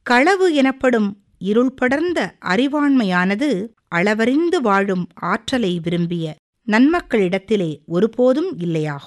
களவு எனப்படும் இருள் படர்ந்த அறிவாண்மையானது அளவறிந்து வாழும் ஆற்றலை விரும்பிய நன்மக்களிடத்திலே ஒருபோதும் இல்லையாகும்.